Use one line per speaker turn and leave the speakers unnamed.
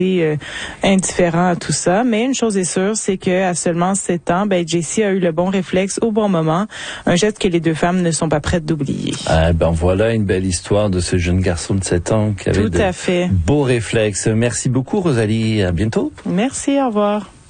indifférent à tout ça. Mais une chose est sûre, c'est que à seulement 7 ans, Jessie a eu le bon réflexe au bon moment. Un geste que les deux femmes ne sont pas prêtes d'oublier.
Voilà une belle histoire de ce jeune garçon de 7 ans qui avait beaux réflexes. Merci beaucoup, Rosalie. À bientôt.
Merci, au revoir.